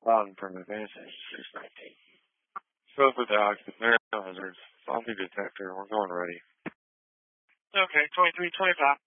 Bottom from advanced 619. Scope with dogs, there are no hazards. Zombie detector, we're going ready. Okay, 2325.